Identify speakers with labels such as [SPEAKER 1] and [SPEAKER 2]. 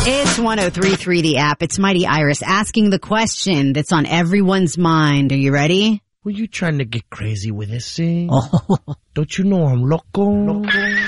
[SPEAKER 1] It's 103.3 The App. It's Mighty Iris asking the question that's on everyone's mind. Are you ready?
[SPEAKER 2] Were you trying to get crazy with this thing? Oh. Don't you know I'm loco?